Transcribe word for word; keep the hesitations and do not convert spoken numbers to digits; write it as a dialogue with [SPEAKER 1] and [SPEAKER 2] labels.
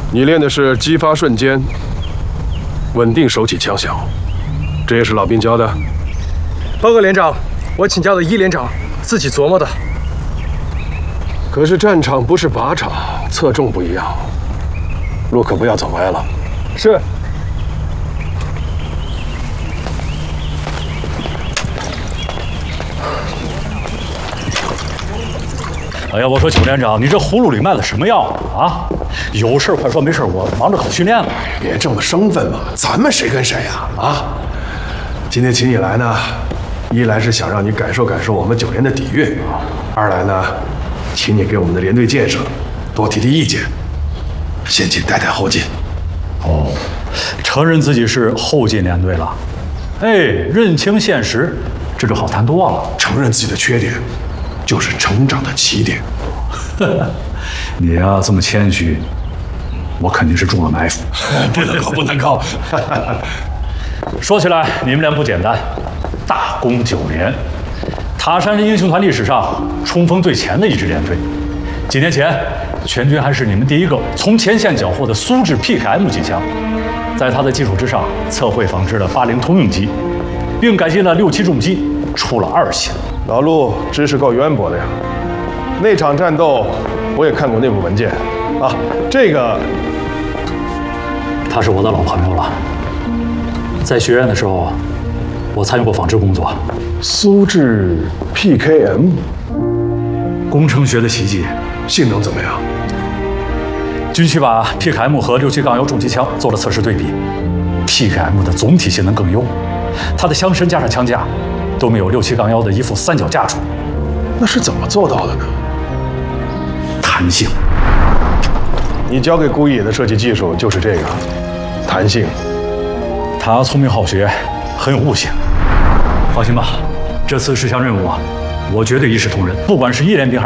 [SPEAKER 1] 你练的是击发瞬间，稳定手起枪响，这也是老兵教的。
[SPEAKER 2] 报告连长，我请教的一连长自己琢磨的。
[SPEAKER 1] 可是战场不是靶场，侧重不一样，路可不要走歪了。
[SPEAKER 2] 是。
[SPEAKER 3] 哎呀，我说九连长，你这葫芦里卖的什么药啊？有事快说，没事我忙着考训练呢。
[SPEAKER 4] 别这么生分嘛，咱们谁跟谁呀？啊！今天请你来呢，一来是想让你感受感受我们九连的底蕴，二来呢，请你给我们的连队建设多提提意见，先进带带后进。
[SPEAKER 3] 哦，承认自己是后进连队了，哎，认清现实，这就好谈多了。
[SPEAKER 4] 承认自己的缺点，就是成长的起点。
[SPEAKER 3] 你呀、啊、这么谦虚，我肯定是中了埋伏。
[SPEAKER 4] 不能够，不能够。
[SPEAKER 3] 说起来，你们连不简单，大功九连，塔山英雄团历史上冲锋最前的一支连队。几年前，全军还是你们第一个从前线缴获的苏制 P K M 机枪，在它的基础之上，测绘仿制了八零通用机，并改进了六七重机，出了二型。
[SPEAKER 1] 老陆知识够渊博的呀，那场战斗我也看过内部文件啊，这个
[SPEAKER 3] 他是我的老朋友了，在学院的时候，我参与过仿制工作。
[SPEAKER 1] 苏制 P K M，
[SPEAKER 3] 工程学的奇迹，
[SPEAKER 4] 性能怎么样？
[SPEAKER 3] 军区把 P K M 和六七杠幺重机枪做了测试对比 ，P K M 的总体性能更优，它的枪身加上枪架都没有六七杠幺的一副三脚架重。
[SPEAKER 1] 那是怎么做到的呢？
[SPEAKER 3] 弹性。
[SPEAKER 1] 你交给顾野的设计技术就是这个，弹性。
[SPEAKER 3] 他聪明好学，很有悟性。放心吧，这次这项任务啊，我绝对一视同仁，不管是一连兵还是